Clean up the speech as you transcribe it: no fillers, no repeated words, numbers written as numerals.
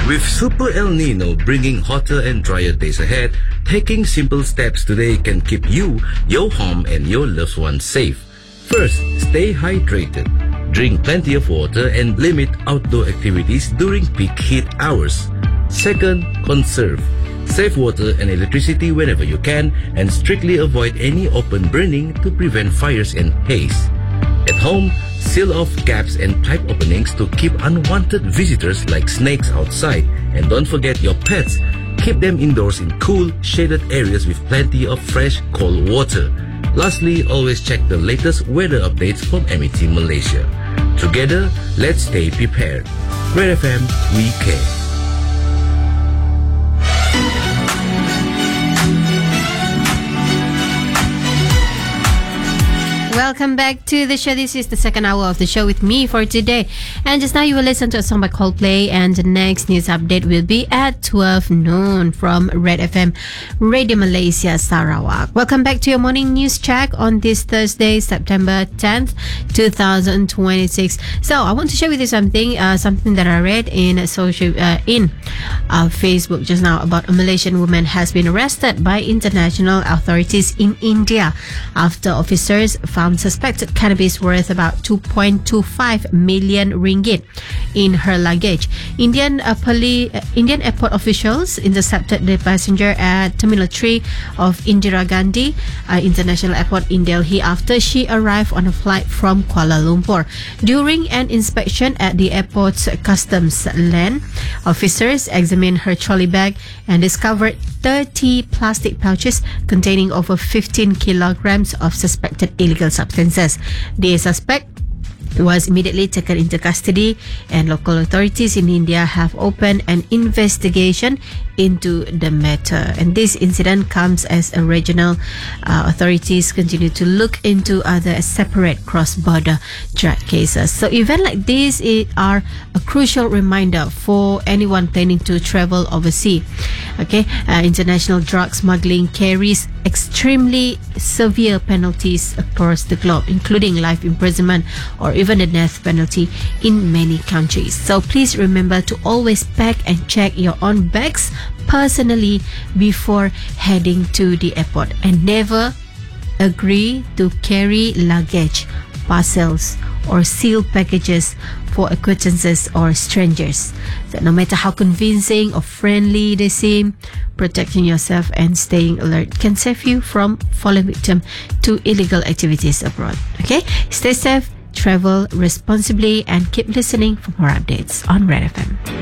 With Super El Nino bringing hotter and drier days ahead, taking simple steps today can keep you, your home, and your loved ones safe. First, stay hydrated. Drink plenty of water and limit outdoor activities during peak heat hours. Second, conserve. Save water and electricity whenever you can and strictly avoid any open burning to prevent fires and haze. At home, seal off gaps and pipe openings to keep unwanted visitors like snakes outside. And don't forget your pets. Keep them indoors in cool, shaded areas with plenty of fresh, cold water. Lastly, always check the latest weather updates from MET Malaysia. Together, let's stay prepared. Red FM, we care. Welcome back to the show. This is the second hour of the show with me for today. And just now you will listen to a song by Coldplay, and the next news update will be at 12 noon from Red FM Radio Malaysia Sarawak. Welcome back to your morning news check on this Thursday, September 10th, 2026. So I want to share with you something that I read in Facebook just now about a Malaysian woman has been arrested by international authorities in India after officers found suspected cannabis worth about 2.25 million ringgit in her luggage. Indian airport officials intercepted the passenger at Terminal 3 of Indira Gandhi International Airport in Delhi after she arrived on a flight from Kuala Lumpur. During an inspection at the airport's customs lane, officers examined her trolley bag and discovered 30 plastic pouches containing over 15 kilograms of suspected illegal substances. The suspect was immediately taken into custody, and local authorities in India have opened an investigation into the matter. And this incident comes as a regional authorities continue to look into other separate cross-border drug cases. So events like this are a crucial reminder for anyone planning to travel overseas. International drug smuggling carries extremely severe penalties across the globe, including life imprisonment or even the death penalty in many countries. So please remember to always pack and check your own bags personally before heading to the airport, and never agree to carry luggage, parcels, or sealed packages for acquaintances or strangers. So no matter how convincing or friendly they seem, protecting yourself and staying alert can save you from falling victim to illegal activities abroad. Stay safe, travel responsibly, and keep listening for more updates on Red FM.